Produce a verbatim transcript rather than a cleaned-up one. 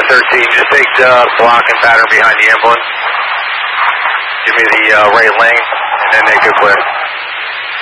thirteen, just take the block and pattern behind the ambulance. Give me the uh, right lane, and then make it clear.